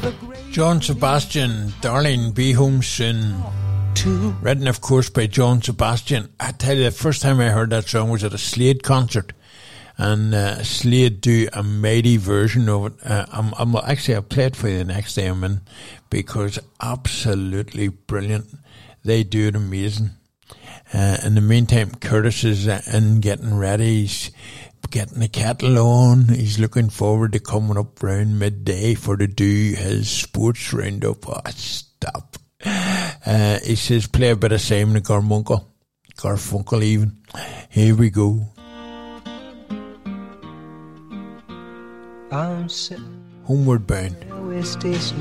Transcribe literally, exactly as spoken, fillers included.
John Sebastian, Darlene, Be Home Soon. Written, of course, by John Sebastian. I tell you, the first time I heard that song was at a Slade concert. And uh, Slade do a mighty version of it. Uh, I'm, I'm actually, I'll play it for you the next day I'm in, because absolutely brilliant. They do it amazing. Uh, in the meantime, Curtis is uh, in getting ready. He's getting the kettle on. He's looking forward to coming up round midday for to do his sports roundup. Oh, stop. Uh, he says, play a bit of Simon and Garfunkel. Garfunkel even. Here we go. I'm sitting Homeward Bound. railway station